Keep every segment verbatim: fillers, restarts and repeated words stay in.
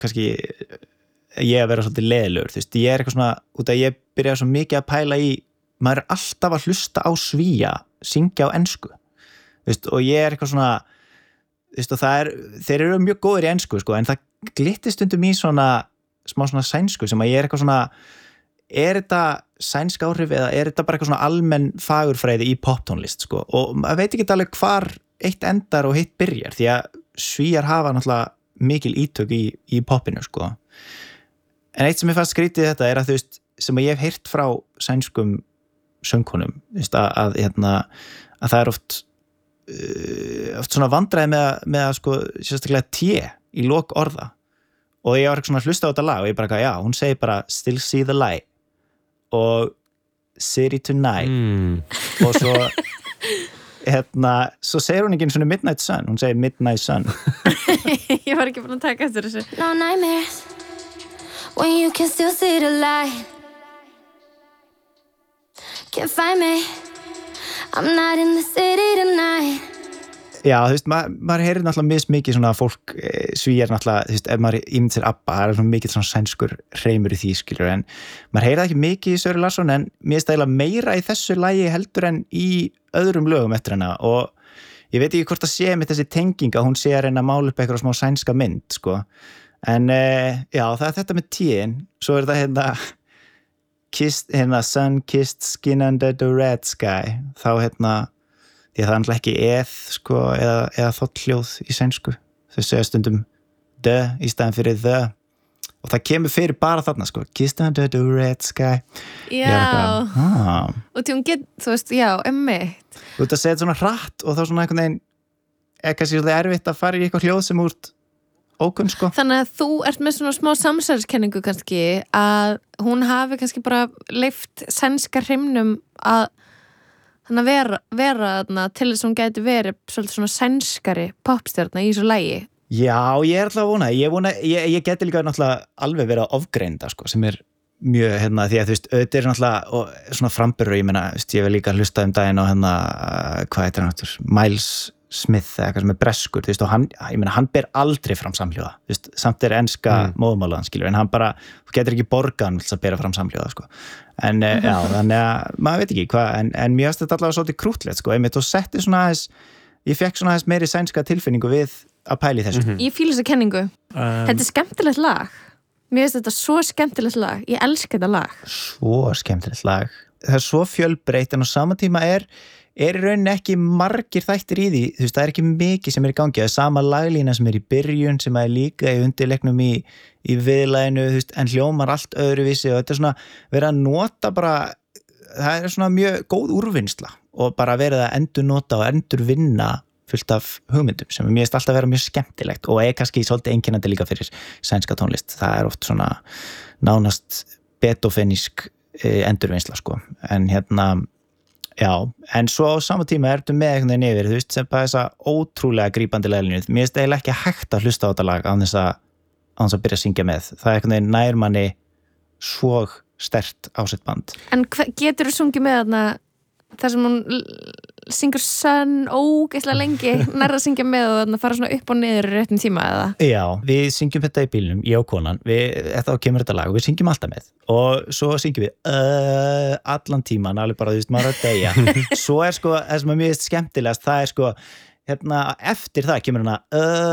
kannski ég að vera svolítið leiðilegur, þú veist, ég er eitthvað svona út að ég byrja svo mikið að pæla í maður er alltaf að hlusta á Svía syngja á ensku, þú veist, og ég er eitthvað svona, þú veist, og það er þeir eru mjög góðir í ensku, sko, en það glitti stundum í svona smá svona sænsku sem að ég er eitthvað svona er þetta sænsk áhrif eða er þetta bara eitthvað svona almenn fagurfræði í poptónlist, sko, og maður veit ekki alveg hvar eitt endar og hitt byrjar, því að Svíar hafa náttúrulega mikil ítök í, í popinu, sko. En eitt sem ég fannst skrítið þetta er að þú veist, sem að ég hef heyrt frá sænskum söngkonum, þú veist, að, að, hérna, að það er oft, uh, oft svona vandræði með, með að sko, sérstaklega té í lok orða. Og ég var eitthvað svona að hlusta á þetta lag og ég bara, já, hún segir bara still see the light og city tonight mm. og svo hérna, svo segir hún ekki einu svona midnight sun, hún segir midnight sun. Ég var ekki búin að taka eftir þessu. No nightmares when you can still see the light. Can't find me, I'm not in the city tonight. Já, þú veist, ma maður heyrir náttúrulega mismikið svona fólk, e, Svíar náttúrulega, þú veist, ef maður ímynd sér ABBA, það er svona mikið svona sænskur hreimur í því, skilur, en maður heyrir það ekki mikið í Söru Larsson, en mér finnst eiginlega meira í þessu lagi heldur en í öðrum lögum eftir hana, og ég veit ekki hvort það sé með þessi tenging að hún sé að reyna að mála upp eitthvað smá sænska mynd, sko, en e, já, það er þetta með tíin, svo er það hérna, kissed, hérna, sun kissed skin under the red sky, þá hérna, því að það er náttúrulega ekki eð sko, eða, eða þótthljóð í sænsku þau segja stundum the í staðin fyrir the og það kemur fyrir bara þarna sko kissed under the red sky já eitthvað, ah. og því hún get, þú veist, já, emmitt þú veist að segja þetta svona hratt og þá svona einhvern veginn er kannski svolítið erfitt að fara í eitthvað hljóð sem úr ókunn sko. Þannig að þú ert með svona smá samsæriskenningu kannski að hún hafi kannski bara leyft sænska hreimnum að þannig að vera, vera þarna til þess að hún gæti verið svolítið svona sænskari popstjörna í þessu lagi. Já, ég er alltaf að vona, ég, vona, ég, ég geti líka náttúrulega alveg verið að ofgreinda sko, sem er mjög, hérna, því að þú veist, auðvitað er náttúrulega og, svona framburður, ég meina, veist, ég vil líka hlusta um daginn á hérna, hvað heitir hann náttúrulega, Miles Smith eða eitthvað sem er breskur, þú veist, og hann, ég meina, hann ber aldrei fram samhljóða, þú veist, samt er enska mm. móðumálaðan, skilur, en hann bara, þú getur ekki borgaðan til að bera fram samhljóða, sko, en mm-hmm. já, þannig að, maður veit ekki hvað, en, en mér finnst þetta allavega svolítið krútlegt, sko, einmitt, og setti svona aðeins, ég fekk svona aðeins meiri sænska tilfinningu við að pæli þessu. Mm-hmm. Ég fíla þessa kenningu, um, þetta er skemmtilegt lag, mér finnst þetta svo skemmtilegt lag, ég elska þetta lag. Svo skemmtilegt lag, það er svo fjölbreytt, en á sama tíma er er í rauninni ekki margir þættir í því, þú veist, það er ekki mikið sem er í gangi, það er sama laglína sem er í byrjun sem er líka í undirleiknum í, í viðlæginu, þú veist, en hljómar allt öðruvísi og þetta er svona verið að nota bara, það er svona mjög góð úrvinnsla og bara verið að endur nota og endur vinna fullt af hugmyndum sem mér finnst alltaf að vera mjög skemmtilegt og er kannski svolítið einkennandi líka fyrir sænska tónlist, það er oft svona nánast beethovenísk endurvinnsla, sko, en hérna já, en svo á sama tíma ertu með einhvern veginn yfir, þú veist, sem bara þessa ótrúlega grípandi laglínu, mér finnst eiginlega ekki hægt að hlusta á þetta lag án þess að, án þess að byrja að syngja með, það er einhvern veginn nær manni svo sterkt á sitt band. En getur þú sungið með þarna, þar sem hún syngur sann ógeðslega lengi, nærða að syngja með og þarna fara svona upp og niður í réttum tíma eða? Já, við syngjum þetta í bílnum, ég og konan, við, þetta kemur þetta lag og við syngjum alltaf með og svo syngjum við uh, allan tíman, alveg bara, þú veist, maður að deyja. Svo er sko, það sem er mjög skemmtilegast, það er sko, hérna, eftir það kemur hana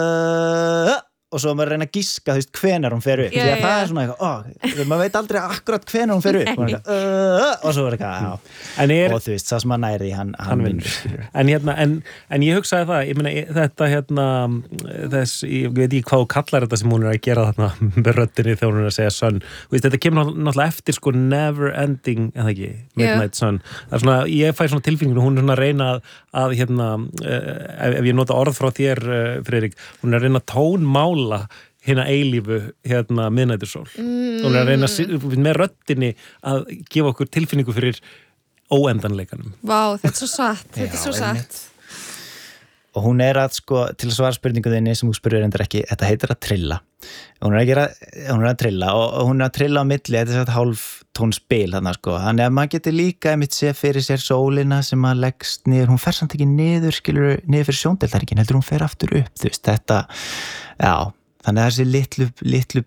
uh, og svo maður reyna að giska, þú veist, hvenar hún fer upp, yeah, því að yeah. það er svona eitthvað, ó, maður veit aldrei akkurat hvenar hún fer upp, og, uh, og svo er eitthvað, já, er, og þú veist, það sem hann nærði, hann, hann, hann vinnur. En hérna, en, en ég hugsaði það, ég meina, þetta hérna, þess, ég veit ekki hvað þú kallar þetta sem hún er að gera þarna með röddinni þegar hún er að segja sun, veist, þetta kemur náttúrulega eftir sko never ending, en það ekki, midnight yeah. sun, það er svona, ég fæ svona tilfinningu, hún er svona að reyna að, að hérna, ef, ef ég nota orð frá þér, Friðrik, hún er að reyna að tónmála hérna eilífu hérna miðnætursól mm. og hún er að reyna með röddinni að gefa okkur tilfinningu fyrir óendanleikanum. Vá, þetta er svo satt þetta er svo satt og hún er að sko, til að svara spurningu þinni sem hún spurður endur ekki, þetta heitir að trilla hún er að gera, hún er að trilla og hún er að trilla á milli, þetta er svona hálf tónspil þannig sko, þannig að maður getur líka einmitt sé fyrir sér sólina sem að leggst niður, hún fer samt ekki niður skilur, niður fyrir sjóndeldarikinn, heldur hún fer aftur upp, þú veist, þetta já, þannig að þessi litlu, litlu